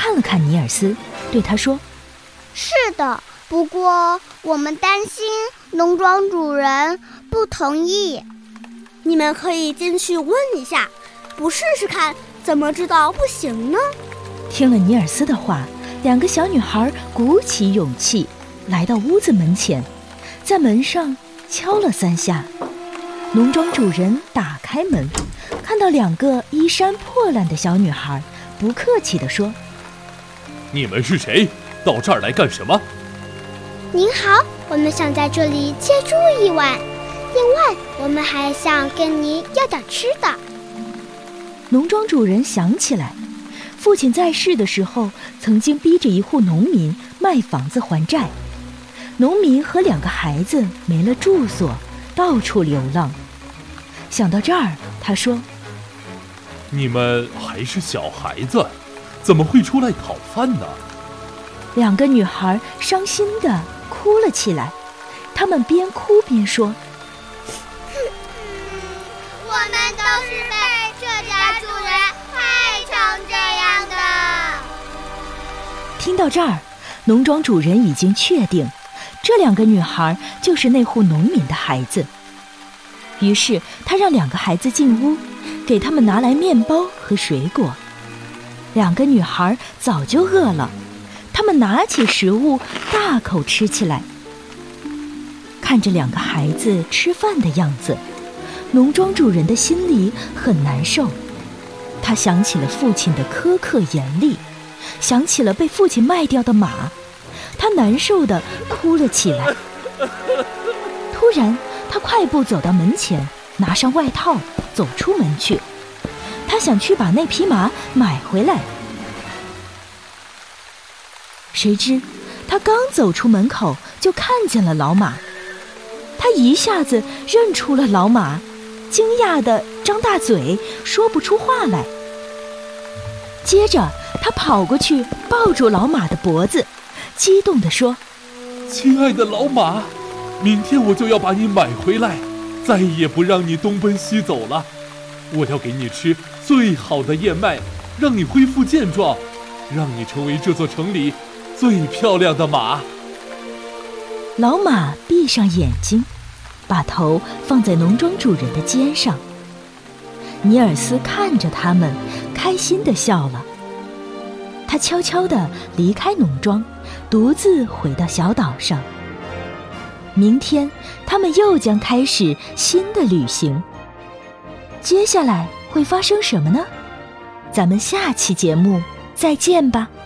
看了看尼尔斯，对他说： 是的，不过我们担心农庄主人不同意。 你们可以进去问一下，不试试看怎么知道不行呢？ 听了尼尔斯的话，两个小女孩鼓起勇气来到屋子门前，在门上敲了3下。农庄主人打开门，看到2个衣衫破烂的小女孩，不客气地说： 你们是谁？到这儿来干什么？ 您好，我们想在这里借住1晚，另外我们还想跟您要点吃的。 农庄主人想起来，父亲在世的时候曾经逼着一户农民卖房子还债，农民和2个孩子没了住所，到处流浪。想到这儿，他说： 你们还是小孩子，怎么会出来讨饭呢 ？2个女孩伤心地哭了起来，她们边哭边说： 我们都是被这家主人害成这样的。 听到这儿，农庄主人已经确定这2个女孩就是那户农民的孩子，于是他让2个孩子进屋，给他们拿来面包和水果。2个女孩早就饿了，她们拿起食物大口吃起来。看着2个孩子吃饭的样子，农庄主人的心里很难受。他想起了父亲的苛刻严厉，想起了被父亲卖掉的马，他难受地哭了起来。突然，他快步走到门前，拿上外套，走出门去。他想去把那匹马买回来。谁知他刚走出门口，就看见了老马。他一下子认出了老马，惊讶地张大嘴，说不出话来。接着他跑过去抱住老马的脖子，激动地说： 亲爱的老马，明天我就要把你买回来，再也不让你东奔西走了。我要给你吃最好的燕麦，让你恢复健壮，让你成为这座城里最漂亮的马。 老马闭上眼睛，把头放在农庄主人的肩上。尼尔斯看着他们，开心地笑了。他悄悄地离开农庄，独自回到小岛上。明天他们又将开始新的旅行。接下来会发生什么呢？咱们下期节目再见吧。